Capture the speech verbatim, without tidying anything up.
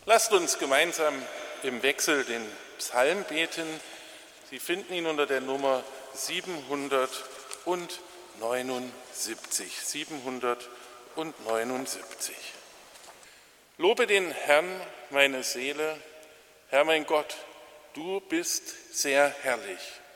Lasst uns gemeinsam im Wechsel den Psalm beten. Sie finden ihn unter der Nummer siebenhundertneunundsiebzig. siebenhundertneunundsiebzig. Lobe den Herrn, meine Seele. Herr mein Gott, du bist sehr herrlich.